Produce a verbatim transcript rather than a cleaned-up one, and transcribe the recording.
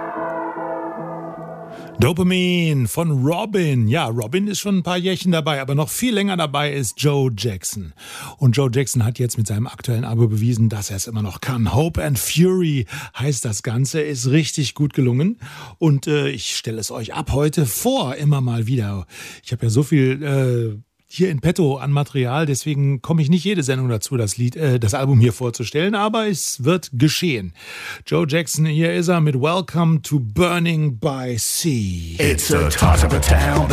Dopamine von Robin. Ja, Robin ist schon ein paar Jährchen dabei, aber noch viel länger dabei ist Joe Jackson. Und Joe Jackson hat jetzt mit seinem aktuellen Album bewiesen, dass er es immer noch kann. Hope and Fury heißt das Ganze, ist richtig gut gelungen. Und äh, ich stelle es euch ab heute vor, immer mal wieder. Ich habe ja so viel äh, hier in petto an Material, deswegen komme ich nicht jede Sendung dazu, das Lied, äh, das Album hier vorzustellen, aber es wird geschehen. Joe Jackson, hier ist er mit Welcome to Burning by Sea. It's a toss of a town.